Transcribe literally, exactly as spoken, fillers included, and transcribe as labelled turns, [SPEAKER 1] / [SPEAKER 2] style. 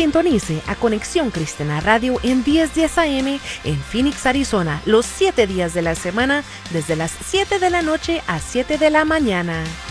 [SPEAKER 1] Sintonice a Conexión Cristiana Radio en diez diez A M en Phoenix, Arizona, los siete días de la semana, desde las siete de la noche a siete de la mañana.